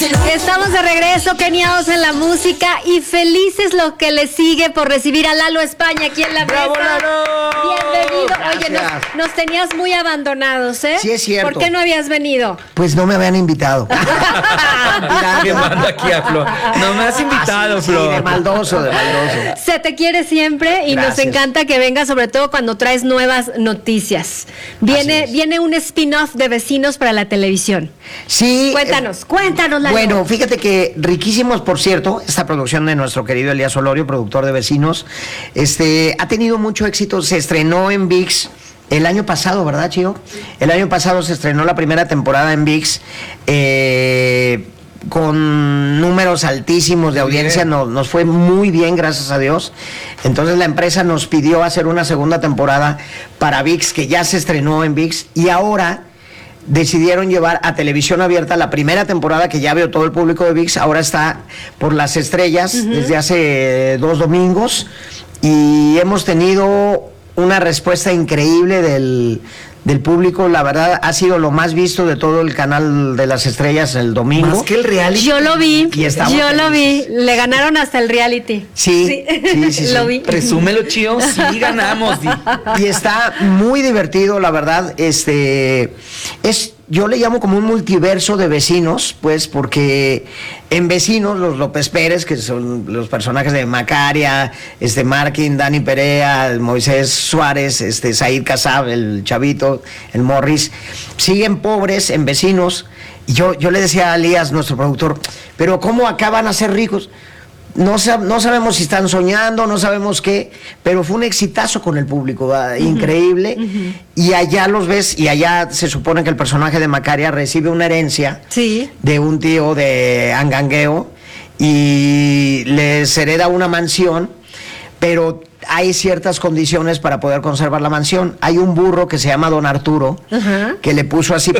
Estamos de regreso, geniados en la música y felices lo que le sigue por recibir a Lalo España aquí en la mesa. ¡Bravo, Lalo! Bienvenido. Gracias. Oye, nos tenías muy abandonados, ¿eh? Sí, es cierto. ¿Por qué no habías venido? Pues no me habían invitado. ¿Qué manda aquí a Flor? No me has invitado, Sí, Flor. de maldoso, de maldoso. Se te quiere siempre y nos Gracias. encanta que vengas, sobre todo cuando traes nuevas noticias. Viene un spin-off de Vecinos para la televisión. Sí. Cuéntanos, Lalo. Bueno, fíjate que riquísimos, por cierto, esta producción de nuestro querido Elías Olorio, productor de Vecinos, ha tenido mucho éxito. Se estrenó en ViX el año pasado, ¿verdad, Chío? El año pasado se estrenó la primera temporada en ViX. Con números altísimos de audiencia, nos fue muy bien, gracias a Dios. Entonces la empresa nos pidió hacer una segunda temporada para ViX, que ya se estrenó en ViX, y ahora decidieron llevar a televisión abierta la primera temporada, que ya vio todo el público de ViX. Ahora está por las estrellas desde hace 2 domingos, y hemos tenido una respuesta increíble del público. La verdad, ha sido lo más visto de todo el canal de las estrellas el domingo. Más que el reality. Yo lo vi, Y estamos yo lo vi. felices. Le ganaron hasta el reality. Sí. Lo vi. Presúmelo, Chío. Sí, ganamos. Y está muy divertido, la verdad. Yo le llamo como un multiverso de Vecinos, pues, porque en Vecinos, los López Pérez, que son los personajes de Macaria, Markin, Dani Perea, el Moisés Suárez, Said Kasab, el Chavito, el Morris, siguen pobres en Vecinos. Y yo le decía a Elías, nuestro productor, pero ¿cómo acá van a ser ricos? No sabemos si están soñando, no sabemos qué, pero fue un exitazo con el público, increíble. Y allá los ves, y allá se supone que el personaje de Macaria recibe una herencia de un tío de Angangueo y les hereda una mansión, pero hay ciertas condiciones para poder conservar la mansión. Hay un burro que se llama Don Arturo, que le puso así